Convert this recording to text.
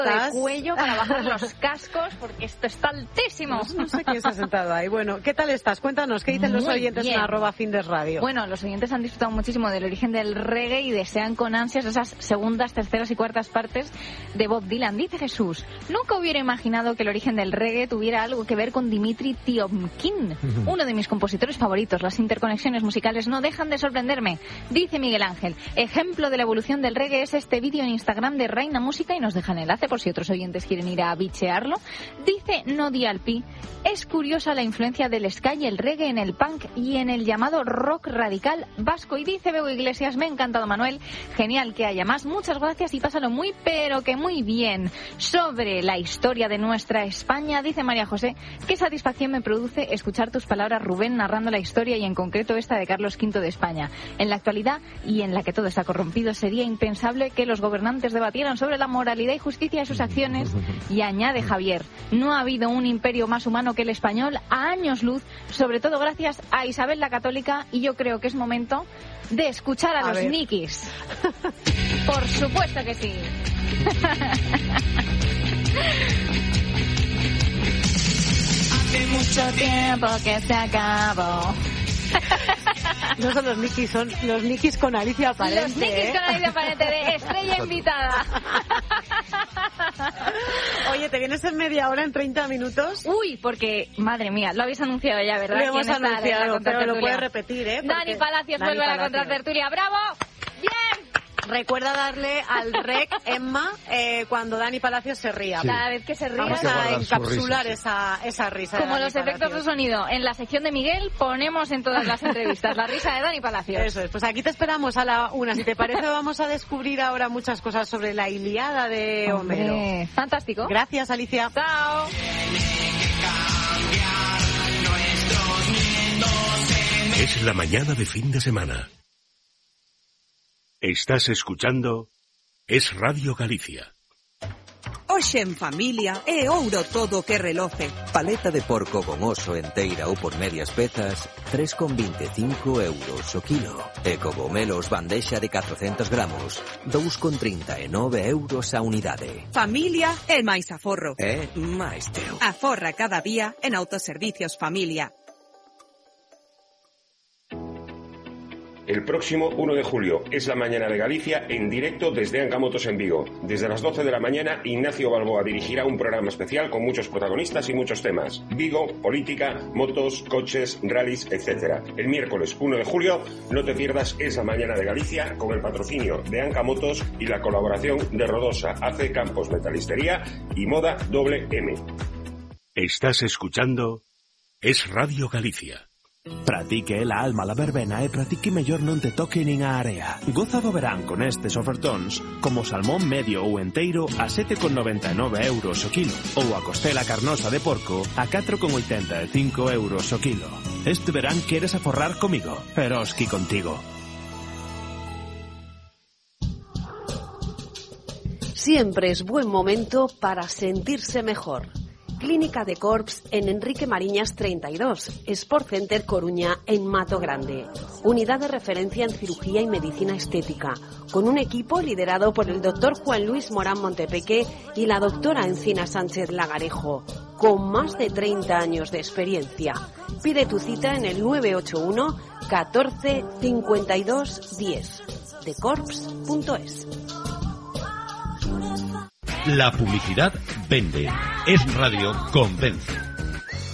de cuello para bajar los cascos porque esto está altísimo. No sé quién se ha sentado ahí. Bueno, ¿qué tal estás? Cuéntanos, ¿qué dicen los oyentes en @Findesradio? Bueno, los oyentes han disfrutado muchísimo del origen del reggae y desean con ansias esas segundas, terceras y cuartas partes de Bob Dylan. Dice Jesús: nunca hubiera imaginado que el origen del reggae tuviera algo que ver con Dimitri Tiomkin, uno de mis compositores favoritos. Las interconexiones musicales no dejan de sorprenderme. Dice Miguel Ángel: ejemplo de la evolución del reggae es este vídeo en Instagram de Reina Música, y nos dejan enlace por si otros oyentes quieren ir a bichearlo. Dice Nodialpi: es curiosa la influencia del ska y el reggae en el punk y en el llamado rock radical vasco. Y dice Bego Iglesias: me ha encantado, Manuel, genial que haya más, muchas gracias y pásalo muy pero que muy bien. Sobre la historia de nuestra España, dice María José: qué satisfacción me produce escuchar tus palabras, Rubén, narrando la historia y en concreto esta de Carlos V de España. En la actualidad y en la que todo está corrompido, sería impensable que los gobernantes debatieran sobre la moralidad y justicia de sus acciones. Y añade Javier: no ha habido un imperio más humano que el español a años luz, sobre todo gracias a Isabel la Católica, y yo creo que es momento de escuchar a los Nikis. Por supuesto que sí. Hace mucho tiempo que se acabó. No son los Nikis, son los Nikis con Alicia Parente. Los Nikis con Alicia Parente de estrella invitada. Oye, ¿te vienes en media hora, en 30 minutos? Uy, porque, madre mía, lo habéis anunciado ya, ¿verdad? Lo hemos anunciado, pero lo puedes repetir, ¿eh? Dani Palacios vuelve a la contratertulia. ¡Bravo! ¡Bien! Recuerda darle al rec, Emma, cuando Dani Palacios se ría. Sí. Cada vez que se ría. Vamos a encapsular esa risa. Como de los efectos Palacios. de sonido. En la sección de Miguel ponemos en todas las entrevistas la risa de Dani Palacios. Eso es. Pues aquí te esperamos a la 1. Si te parece, vamos a descubrir ahora muchas cosas sobre la Ilíada de Homero. Hombre, fantástico. Gracias, Alicia. Chao. Es la mañana de fin de semana. Estás escuchando Es Radio Galicia. Hoxe en familia é ouro todo que reloce. Paleta de porco con oso enteira ou por medias pezas, 3,25 euros o kilo. E cogomelos bandexa de 400 gramos, 2,39 euros a unidade. Familia é máis aforro. É máis teu. Aforra cada día en Autoservicios Familia. El próximo 1 de julio es la Mañana de Galicia en directo desde Ancamotos en Vigo. Desde las 12 de la mañana, Ignacio Balboa dirigirá un programa especial con muchos protagonistas y muchos temas. Vigo, política, motos, coches, rallies, etc. El miércoles 1 de julio, no te pierdas esa Mañana de Galicia con el patrocinio de Ancamotos y la colaboración de Rodosa, AC Campos Metalistería y Moda WM. Estás escuchando Es Radio Galicia. Para ti que é la alma la verbena e para ti que mellor non te toque nin a area. Goza do verán con estes ofertóns, como salmón medio ou enteiro a 7,99 euros o kilo, ou a costela carnosa de porco a 4,85 euros o kilo. Este verán queres aforrar comigo, Eroski contigo. Siempre es buen momento para sentirse mejor. Clínica de Corps en Enrique Mariñas 32, Sport Center Coruña en Mato Grande. Unidad de referencia en cirugía y medicina estética, con un equipo liderado por el doctor Juan Luis Morán Montepeque y la doctora Encina Sánchez Lagarejo, con más de 30 años de experiencia. Pide tu cita en el 981 14 52 10, decorps.es. La publicidad vende. Es Radio convence.